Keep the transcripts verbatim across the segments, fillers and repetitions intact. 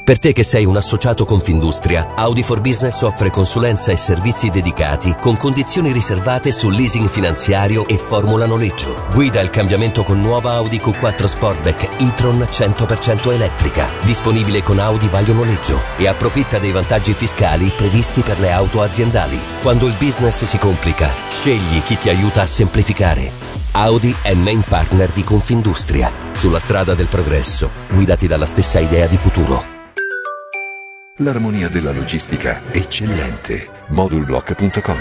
Per te che sei un associato Confindustria, Audi for Business offre consulenza e servizi dedicati con condizioni riservate sul leasing finanziario e formula noleggio. Guida il cambiamento con nuova Audi Q quattro Sportback e-tron cento per cento elettrica, disponibile con Audi Vaglio Noleggio, e approfitta dei vantaggi fiscali previsti per le auto aziendali. Quando il business si complica, scegli chi ti aiuta a semplificare. Audi è main partner di Confindustria. Sulla strada del progresso, guidati dalla stessa idea di futuro. L'armonia della logistica eccellente. Modulblock punto com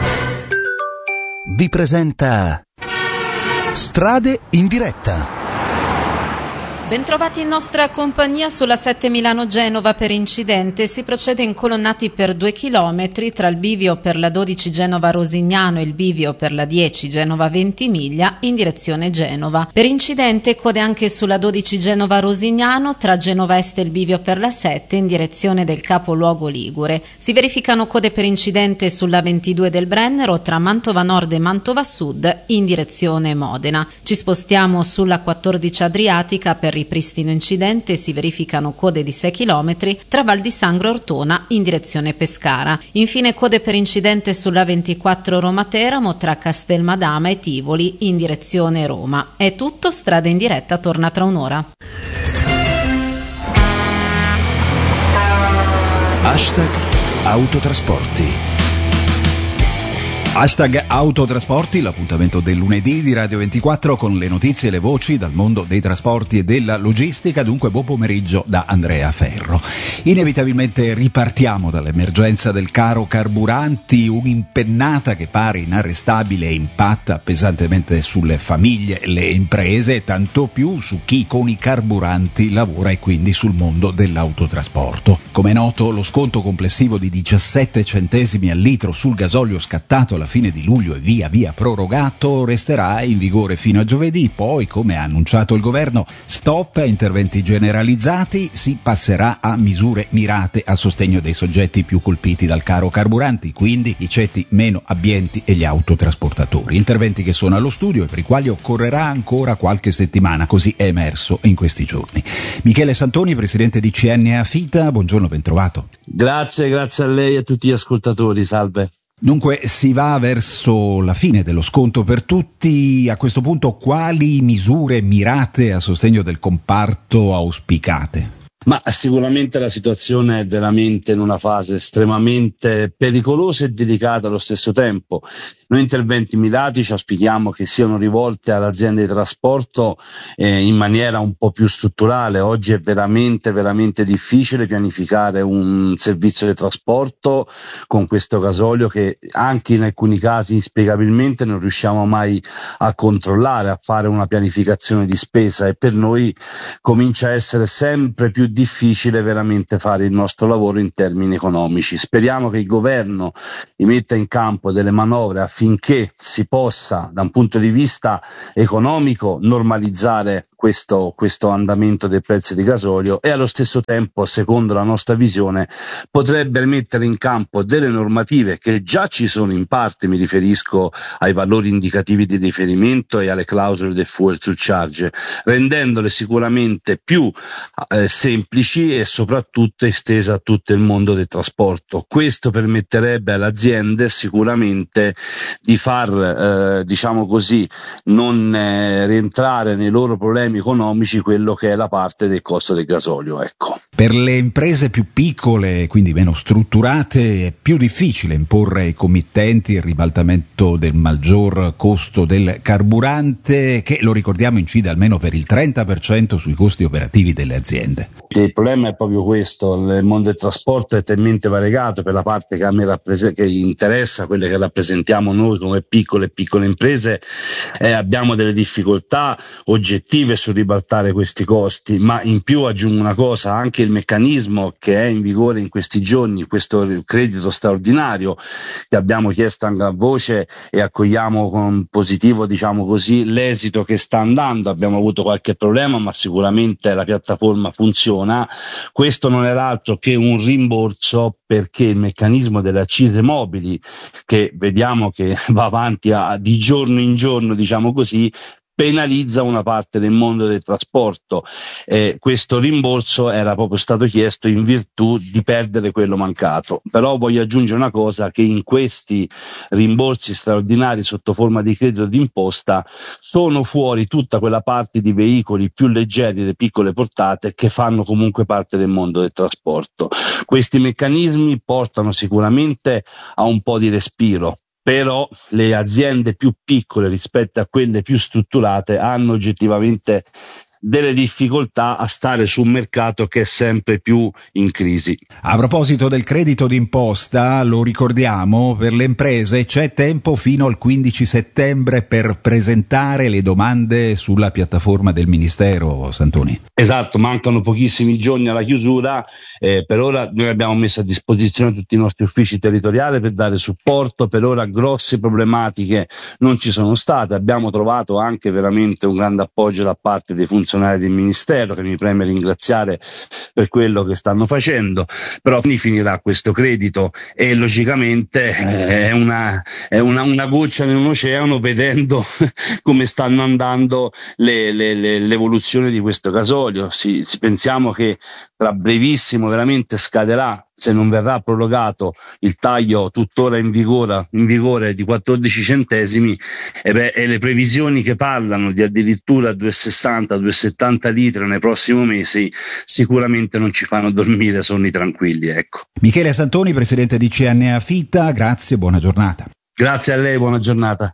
vi presenta Strade in diretta. Bentrovati in nostra compagnia sulla sette Milano-Genova. Per incidente si procede incolonnati per due chilometri tra il bivio per la dodici Genova-Rosignano e il bivio per la dieci Genova-Ventimiglia in direzione Genova. Per incidente code anche sulla dodici Genova-Rosignano tra Genova Est e il bivio per la sette in direzione del capoluogo Ligure. Si verificano code per incidente sulla ventidue del Brennero tra Mantova Nord e Mantova Sud in direzione Modena. Ci spostiamo sulla quattordici Adriatica. Per ripristino incidente si verificano code di sei chilometri tra Val di Sangro e Ortona in direzione Pescara. Infine code per incidente sulla ventiquattro Roma-Teramo tra Castelmadama e Tivoli in direzione Roma. È tutto, Strada in diretta torna tra un'ora. Hashtag Autotrasporti. Hashtag Autotrasporti, l'appuntamento del lunedì di Radio ventiquattro con le notizie e le voci dal mondo dei trasporti e della logistica. Dunque buon pomeriggio da Andrea Ferro. Inevitabilmente ripartiamo dall'emergenza del caro carburanti, un'impennata che pare inarrestabile e impatta pesantemente sulle famiglie e le imprese, tanto più su chi con i carburanti lavora e quindi sul mondo dell'autotrasporto. Come è noto, lo sconto complessivo di diciassette centesimi al litro sul gasolio scattato alla fine di luglio e via via prorogato resterà in vigore fino a giovedì. Poi, come ha annunciato il governo, stop a interventi generalizzati, si passerà a misure mirate a sostegno dei soggetti più colpiti dal caro carburanti, quindi i ceti meno abbienti e gli autotrasportatori. Interventi che sono allo studio e per i quali occorrerà ancora qualche settimana, così è emerso in questi giorni. Michele Santoni, presidente di C N A Fita, buongiorno, ben trovato. Grazie, grazie a lei e a tutti gli ascoltatori, salve. Dunque si va verso la fine dello sconto per tutti. A questo punto quali misure mirate a sostegno del comparto auspicate? Ma sicuramente la situazione è veramente in una fase estremamente pericolosa e delicata allo stesso tempo. Noi interventi mirati ci auspichiamo che siano rivolti alle aziende di trasporto eh, in maniera un po' più strutturale. Oggi è veramente veramente difficile pianificare un servizio di trasporto con questo gasolio che anche in alcuni casi inspiegabilmente non riusciamo mai a controllare, a fare una pianificazione di spesa, e per noi comincia a essere sempre più difficile veramente fare il nostro lavoro in termini economici. Speriamo che il governo metta in campo delle manovre affinché si possa, da un punto di vista economico, normalizzare questo, questo andamento dei prezzi di gasolio, e allo stesso tempo, secondo la nostra visione, potrebbe mettere in campo delle normative che già ci sono in parte. Mi riferisco ai valori indicativi di riferimento e alle clausole del fuel surcharge, rendendole sicuramente più eh, semplici e soprattutto estesa a tutto il mondo del trasporto. Questo permetterebbe alle aziende sicuramente di far, eh, diciamo così, non eh, rientrare nei loro problemi economici quello che è la parte del costo del gasolio. Ecco. Per le imprese più piccole, quindi meno strutturate, è più difficile imporre ai committenti il ribaltamento del maggior costo del carburante, che, lo ricordiamo, incide almeno per il trenta per cento sui costi operativi delle aziende. Il problema è proprio questo: il mondo del trasporto è talmente variegato. Per la parte che a me rappres- che interessa, quelle che rappresentiamo noi come piccole e piccole imprese, eh, abbiamo delle difficoltà oggettive sul ribaltare questi costi, ma in più aggiungo una cosa: anche il meccanismo che è in vigore in questi giorni, questo credito straordinario che abbiamo chiesto anche a voce e accogliamo con positivo, diciamo così, l'esito che sta andando. Abbiamo avuto qualche problema, ma sicuramente la piattaforma funziona. Questo non era altro che un rimborso, perché il meccanismo delle accise mobili, che vediamo che va avanti a, di giorno in giorno, diciamo così, penalizza una parte del mondo del trasporto. Eh, questo rimborso era proprio stato chiesto in virtù di perdere quello mancato. Però voglio aggiungere una cosa, che in questi rimborsi straordinari sotto forma di credito d'imposta sono fuori tutta quella parte di veicoli più leggeri, le piccole portate, che fanno comunque parte del mondo del trasporto. Questi meccanismi portano sicuramente a un po' di respiro, però le aziende più piccole rispetto a quelle più strutturate hanno oggettivamente delle difficoltà a stare su un mercato che è sempre più in crisi. A proposito del credito d'imposta, lo ricordiamo, per le imprese c'è tempo fino al quindici settembre per presentare le domande sulla piattaforma del Ministero, Santoni. Esatto, mancano pochissimi giorni alla chiusura, eh, per ora noi abbiamo messo a disposizione tutti i nostri uffici territoriali per dare supporto. Per ora grosse problematiche non ci sono state, abbiamo trovato anche veramente un grande appoggio da parte dei funzionari del Ministero, che mi preme ringraziare per quello che stanno facendo. Però finirà questo credito e logicamente è una, è una, una goccia nell'oceano, vedendo come stanno andando le, le, le, l'evoluzione di questo gasolio. Si, si pensiamo che tra brevissimo veramente scaderà, se non verrà prorogato, il taglio tuttora in vigore, in vigore di quattordici centesimi, e, beh, e le previsioni che parlano di addirittura due virgola sessanta due virgola settanta litri nei prossimi mesi sicuramente non ci fanno dormire sonni tranquilli, ecco. Michele Santoni, presidente di C N A Fita, grazie, buona giornata. Grazie a lei, buona giornata.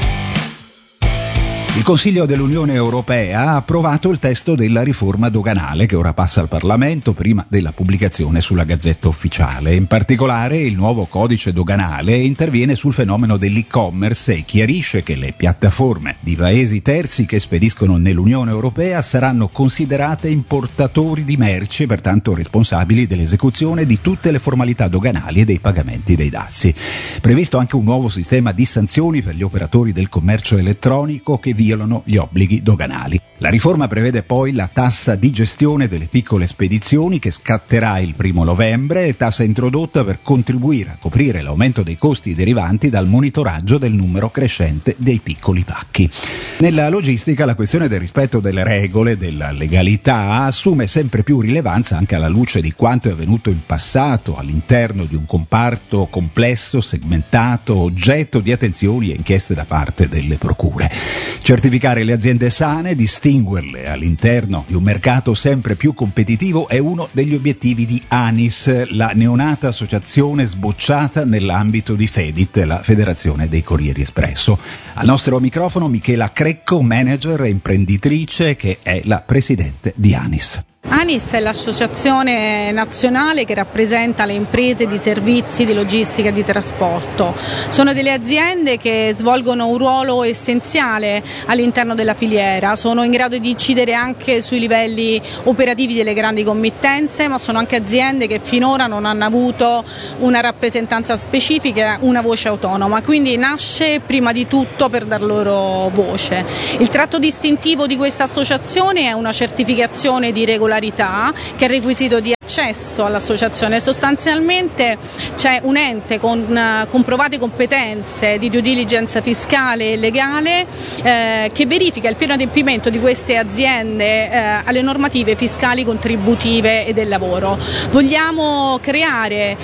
Il Consiglio dell'Unione Europea ha approvato il testo della riforma doganale che ora passa al Parlamento prima della pubblicazione sulla Gazzetta Ufficiale. In particolare il nuovo codice doganale interviene sul fenomeno dell'e-commerce e chiarisce che le piattaforme di paesi terzi che spediscono nell'Unione Europea saranno considerate importatori di merci e pertanto responsabili dell'esecuzione di tutte le formalità doganali e dei pagamenti dei dazi. Previsto anche un nuovo sistema di sanzioni per gli operatori del commercio elettronico che violano gli obblighi doganali. La riforma prevede poi la tassa di gestione delle piccole spedizioni che scatterà il primo novembre, tassa introdotta per contribuire a coprire l'aumento dei costi derivanti dal monitoraggio del numero crescente dei piccoli pacchi. Nella logistica la questione del rispetto delle regole, della legalità, assume sempre più rilevanza anche alla luce di quanto è avvenuto in passato all'interno di un comparto complesso, segmentato, oggetto di attenzioni e inchieste da parte delle procure. Certificare le aziende sane, distinguerle all'interno di un mercato sempre più competitivo è uno degli obiettivi di ANIS, la neonata associazione sbocciata nell'ambito di FEDIT, la Federazione dei Corrieri Espresso. Al nostro microfono Michela Crecco, manager e imprenditrice, che è la presidente di ANIS. ANIS è l'associazione nazionale che rappresenta le imprese di servizi di logistica e di trasporto. Sono delle aziende che svolgono un ruolo essenziale all'interno della filiera, sono in grado di incidere anche sui livelli operativi delle grandi committenze, ma sono anche aziende che finora non hanno avuto una rappresentanza specifica, una voce autonoma, quindi nasce prima di tutto per dar loro voce. Il tratto distintivo di questa associazione è una certificazione di regolarità che è requisito di accesso all'associazione. Sostanzialmente c'è un ente con uh, comprovate competenze di due diligence fiscale e legale eh, che verifica il pieno adempimento di queste aziende eh, alle normative fiscali, contributive e del lavoro. Vogliamo creare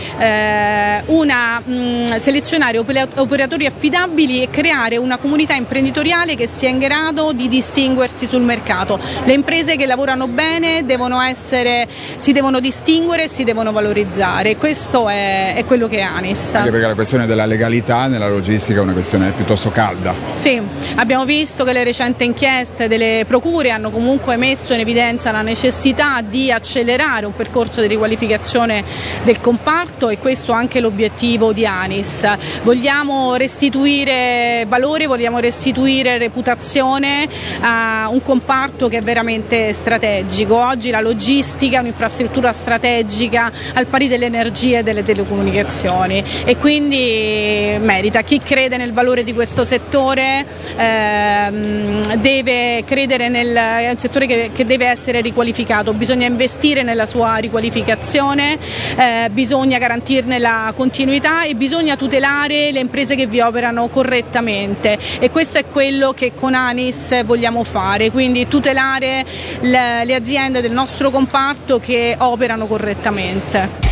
eh, una mh, selezionare operatori affidabili e creare una comunità imprenditoriale che sia in grado di distinguersi sul mercato. Le imprese che lavorano bene devono essere, si devono distinguere e si devono valorizzare. Questo è, è quello che è ANIS. Anche perché la questione della legalità nella logistica è una questione piuttosto calda. Sì, abbiamo visto che le recenti inchieste delle procure hanno comunque messo in evidenza la necessità di accelerare un percorso di riqualificazione del comparto e questo è anche l'obiettivo di ANIS. Vogliamo restituire valore, vogliamo restituire reputazione a un comparto che è veramente strategico. Oggi la logistica è un'infrastruttura strategica strategica al pari dell'energia e delle telecomunicazioni, e quindi merita. Chi crede nel valore di questo settore ehm, deve credere nel è un settore che, che deve essere riqualificato, bisogna investire nella sua riqualificazione, eh, bisogna garantirne la continuità e bisogna tutelare le imprese che vi operano correttamente, e questo è quello che con ANIS vogliamo fare, quindi tutelare le, le aziende del nostro comparto che operano correttamente.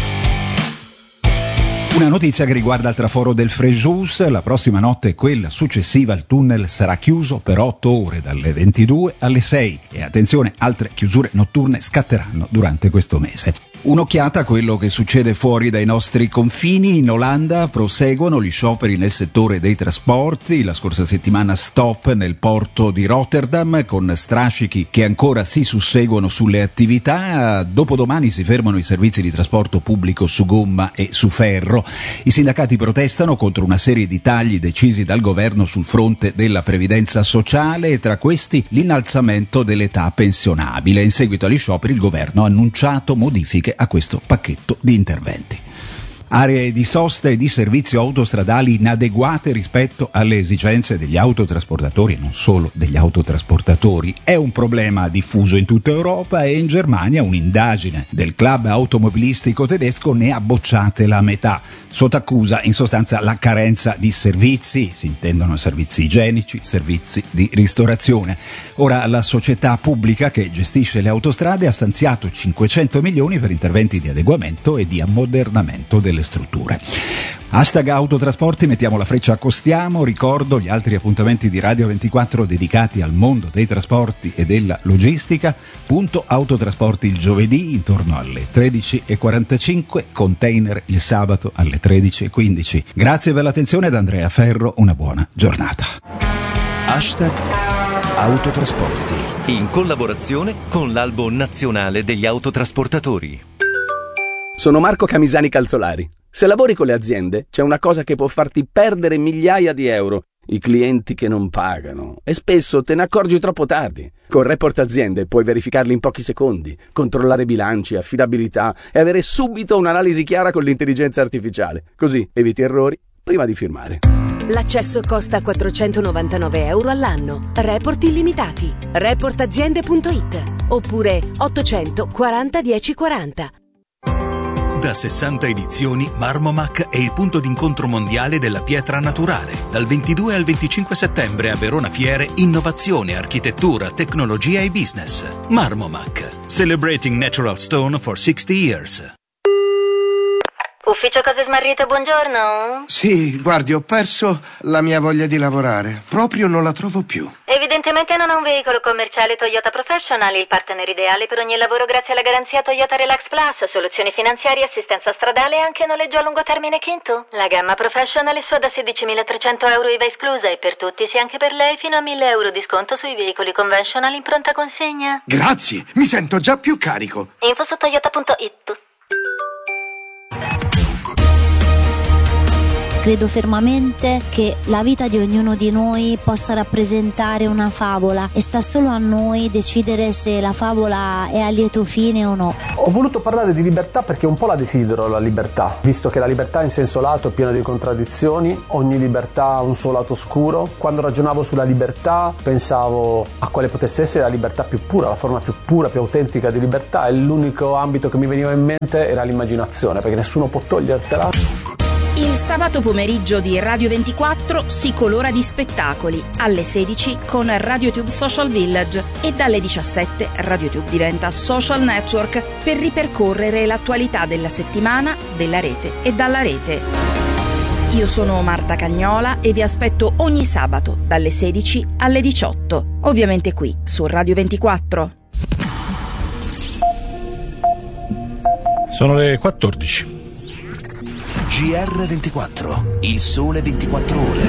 Una notizia che riguarda il traforo del Frejus: la prossima notte e quella successiva il tunnel sarà chiuso per otto ore dalle ventidue alle sei, e attenzione, altre chiusure notturne scatteranno durante questo mese. Un'occhiata a quello che succede fuori dai nostri confini. In Olanda proseguono gli scioperi nel settore dei trasporti. La scorsa settimana stop nel porto di Rotterdam, con strascichi che ancora si susseguono sulle attività. Dopodomani si fermano i servizi di trasporto pubblico su gomma e su ferro. I sindacati protestano contro una serie di tagli decisi dal governo sul fronte della previdenza sociale, e tra questi l'innalzamento dell'età pensionabile. In seguito agli scioperi il governo ha annunciato modifiche a questo pacchetto di interventi. Aree di sosta e di servizio autostradali inadeguate rispetto alle esigenze degli autotrasportatori, e non solo degli autotrasportatori. È un problema diffuso in tutta Europa, e in Germania un'indagine del club automobilistico tedesco ne ha bocciate la metà, sotto accusa in sostanza la carenza di servizi, si intendono servizi igienici, servizi di ristorazione. Ora la società pubblica che gestisce le autostrade ha stanziato cinquecento milioni per interventi di adeguamento e di ammodernamento delle strutture. Hashtag autotrasporti, mettiamo la freccia a Costiamo. Ricordo gli altri appuntamenti di Radio ventiquattro dedicati al mondo dei trasporti e della logistica. Punto autotrasporti il giovedì intorno alle tredici e quarantacinque, container il sabato alle tredici e quindici. Grazie per l'attenzione da Andrea Ferro, una buona giornata. Hashtag autotrasporti, in collaborazione con l'Albo Nazionale degli Autotrasportatori. Sono Marco Camisani Calzolari. Se lavori con le aziende, c'è una cosa che può farti perdere migliaia di euro: i clienti che non pagano. E spesso te ne accorgi troppo tardi. Con Report Aziende puoi verificarli in pochi secondi, controllare bilanci, affidabilità e avere subito un'analisi chiara con l'intelligenza artificiale. Così eviti errori prima di firmare. L'accesso costa quattrocentonovantanove euro all'anno. Report illimitati. report aziende punto it oppure ottocentoquaranta dieci quaranta. Da sessanta edizioni, Marmomac è il punto d'incontro mondiale della pietra naturale. Dal ventidue al venticinque settembre a Verona Fiere, innovazione, architettura, tecnologia e business. Marmomac, celebrating natural stone for sixty years. Ufficio Cose Smarrite, buongiorno. Sì, guardi, ho perso la mia voglia di lavorare. Proprio non la trovo più. Evidentemente non ha un veicolo commerciale Toyota Professional, il partner ideale per ogni lavoro grazie alla garanzia Toyota Relax Plus, soluzioni finanziarie, assistenza stradale e anche noleggio a lungo termine Kinto. La gamma Professional è sua da sedicimilatrecento euro I V A esclusa, e per tutti, sia anche per lei, fino a mille euro di sconto sui veicoli conventional in pronta consegna. Grazie, mi sento già più carico. Info su toyota punto it. Credo fermamente che la vita di ognuno di noi possa rappresentare una favola, e sta solo a noi decidere se la favola è a lieto fine o no. Ho voluto parlare di libertà perché un po' la desidero la libertà, visto che la libertà in senso lato è piena di contraddizioni, ogni libertà ha un suo lato oscuro. Quando ragionavo sulla libertà pensavo a quale potesse essere la libertà più pura, la forma più pura, più autentica di libertà, e l'unico ambito che mi veniva in mente era l'immaginazione, perché nessuno può togliertela. Il sabato pomeriggio di Radio ventiquattro si colora di spettacoli, alle sedici con RadioTube Social Village, e dalle diciassette RadioTube diventa social network per ripercorrere l'attualità della settimana, della rete e dalla rete. Io sono Marta Cagnola e vi aspetto ogni sabato dalle sedici alle diciotto, ovviamente qui su Radio ventiquattro. Sono le quattordici. G R ventiquattro, il sole ventiquattro ore.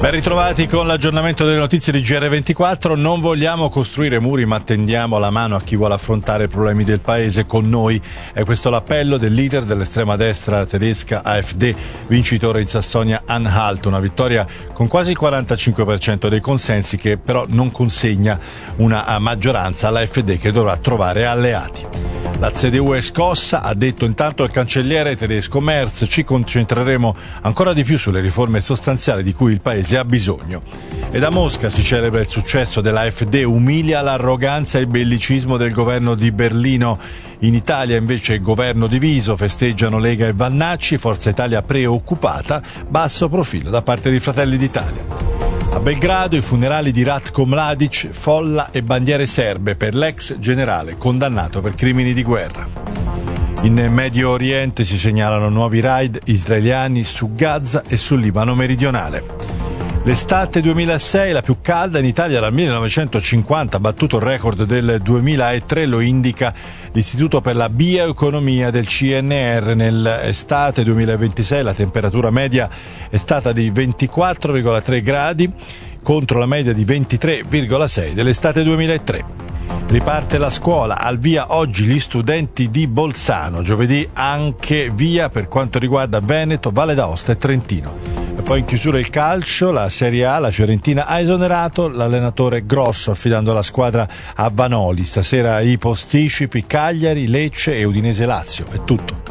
Ben ritrovati con l'aggiornamento delle notizie di G R ventiquattro. Non vogliamo costruire muri, ma tendiamo la mano a chi vuole affrontare i problemi del paese con noi. È questo l'appello del leader dell'estrema destra tedesca A F D, vincitore in Sassonia-Anhalt, una vittoria con quasi il quarantacinque per cento dei consensi, che però non consegna una maggioranza all'A F D, che dovrà trovare alleati. La C D U è scossa, ha detto intanto il cancelliere tedesco Merz. Ci concentreremo ancora di più sulle riforme sostanziali di cui il paese ha bisogno. E da Mosca si celebra il successo dell'A F D, umilia l'arroganza e il bellicismo del governo di Berlino. In Italia invece governo diviso, festeggiano Lega e Vannacci, Forza Italia preoccupata, basso profilo da parte di Fratelli d'Italia. A Belgrado i funerali di Ratko Mladic, folla e bandiere serbe per l'ex generale condannato per crimini di guerra. In Medio Oriente si segnalano nuovi raid israeliani su Gaza e sul Libano meridionale. L'estate duemilasei, la più calda in Italia dal millenovecentocinquanta, ha battuto il record del duemilatré, lo indica l'Istituto per la Bioeconomia del C N R. Nell'estate duemilaventisei la temperatura media è stata di ventiquattro virgola tre gradi contro la media di ventitré virgola sei dell'estate duemilatré. Riparte la scuola, al via oggi gli studenti di Bolzano, giovedì anche via per quanto riguarda Veneto, Valle d'Aosta e Trentino. E poi in chiusura il calcio, la Serie A, la Fiorentina ha esonerato l'allenatore Grosso affidando la squadra a Vanoli. Stasera i posticipi Cagliari, Lecce e Udinese Lazio. È tutto.